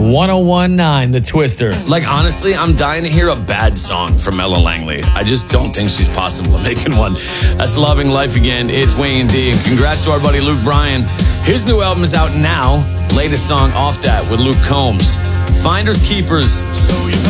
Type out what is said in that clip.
1019, The Twister. Like, honestly, I'm dying to hear a bad song from Ella Langley. I just don't think she's possible of making one. That's Loving Life Again. It's Wayne D. And congrats to our buddy Luke Bryan. His new album is out now. Latest song off that with Luke Combs. Finders Keepers.